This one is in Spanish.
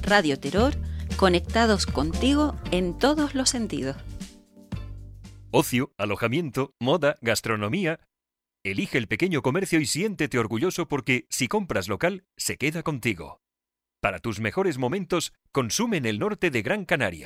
Radio Terror, conectados contigo en todos los sentidos. Ocio, alojamiento, moda, gastronomía. Elige el pequeño comercio y siéntete orgulloso porque, si compras local, se queda contigo. Para tus mejores momentos, consume en el norte de Gran Canaria.